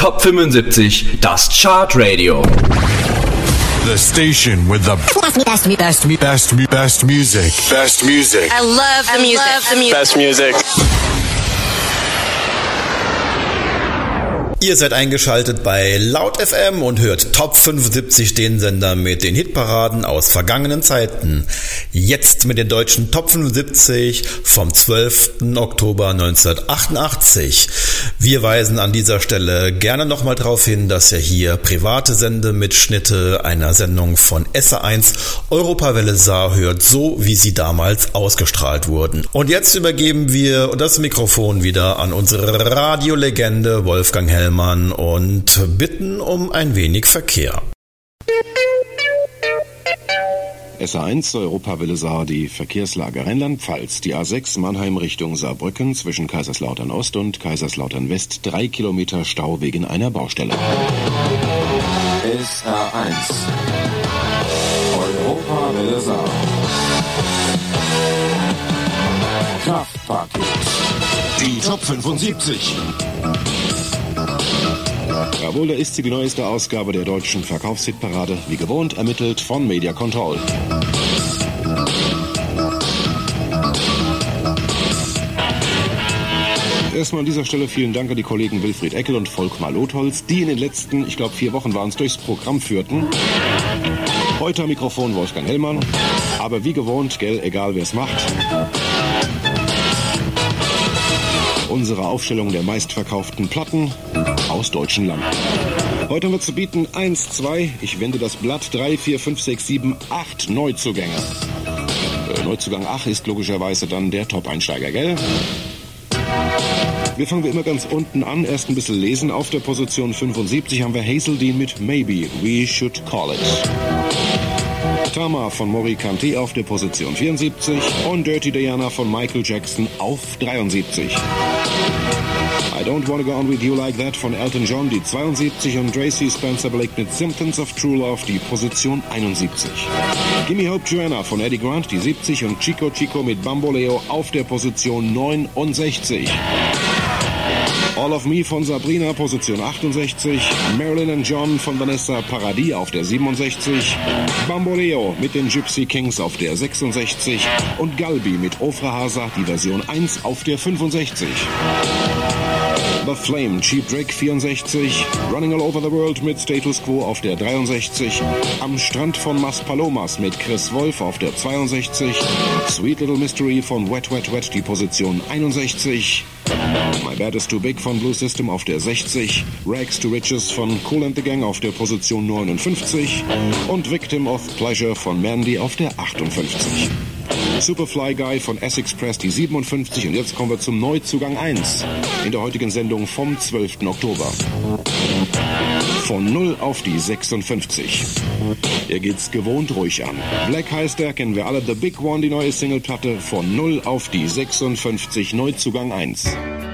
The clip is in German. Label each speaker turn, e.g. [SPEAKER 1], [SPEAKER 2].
[SPEAKER 1] Top 75, das Chart Radio.
[SPEAKER 2] The station with the best music. Best music.
[SPEAKER 3] I love the music.
[SPEAKER 4] Best music.
[SPEAKER 5] Ihr seid eingeschaltet bei Laut FM und hört Top 75, den Sender mit den Hitparaden aus vergangenen Zeiten. Jetzt mit den deutschen Top 75 vom 12. Oktober 1988. Wir weisen an dieser Stelle gerne nochmal darauf hin, dass ihr hier private Sendemitschnitte einer Sendung von SR1 Europawelle Saar hört, so wie sie damals ausgestrahlt wurden. Und jetzt übergeben wir das Mikrofon wieder an unsere Radiolegende Wolfgang Hellmann und bitten um ein wenig Verkehr.
[SPEAKER 6] SR1 Europawelle Saar, die Verkehrslage Rheinland-Pfalz. Die A6 Mannheim Richtung Saarbrücken zwischen Kaiserslautern Ost und Kaiserslautern West 3 Kilometer Stau wegen einer Baustelle.
[SPEAKER 7] SR1 Europawelle Saar. Kraftpaket.
[SPEAKER 6] Die Top 75. Jawohl, da ist sie, die neueste Ausgabe der deutschen Verkaufshitparade, wie gewohnt ermittelt von Media Control. Erstmal an dieser Stelle vielen Dank an die Kollegen Wilfried Eckel und Volkmar Lotholz, die in den letzten, 4 Wochen waren es, durchs Programm führten. Heute am Mikrofon Wolfgang Hellmann, aber wie gewohnt, egal wer es macht. Unsere Aufstellung der meistverkauften Platten aus deutschen Landen. Heute haben wir zu bieten 1, 2, ich wende das Blatt, 3, 4, 5, 6, 7, 8 Neuzugänge. Neuzugang 8 ist logischerweise dann der Top-Einsteiger, gell? Wir fangen wie immer ganz unten an, erst ein bisschen lesen. Auf der Position 75 haben wir Hazeldean mit Maybe We Should Call It. Tama von Mori Kanté auf der Position 74 und Dirty Diana von Michael Jackson auf 73. I Don't Wanna Go On With You Like That von Elton John, die 72, und Tracy Spencer Blake mit Symptoms of True Love, die Position 71. Gimme Hope Joanna von Eddie Grant, die 70, und Chico Chico mit Bamboleo auf der Position 69. All of Me von Sabrina, Position 68. Marilyn and John von Vanessa Paradis auf der 67. Bamboleo mit den Gypsy Kings auf der 66. Und Galbi mit Ofra Hasa, die Version 1, auf der 65. The Flame, Cheap Trick 64. Running All Over the World mit Status Quo auf der 63. Am Strand von Mas Palomas mit Chris Wolf auf der 62. Sweet Little Mystery von Wet Wet Wet, die Position 61. My Bad Is Too Big von Blue System auf der 60, Rags to Riches von Kool and the Gang auf der Position 59 und Victim of Pleasure von Mandy auf der 58. Superfly Guy von Essex Press, die 57, und jetzt kommen wir zum Neuzugang 1 in der heutigen Sendung vom 12. Oktober. Von 0 auf die 56. Hier geht's gewohnt ruhig an. Black heißt er, kennen wir alle. The Big One, die neue Singleplatte, von 0 auf die 56, Neuzugang 1.